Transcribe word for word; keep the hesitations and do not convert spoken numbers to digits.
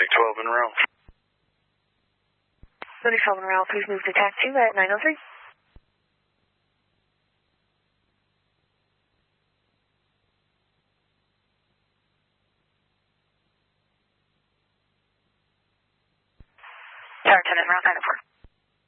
twelve in row. Unit twelve in row, please move to taxi at nine oh three. Tower ten in route nine oh four.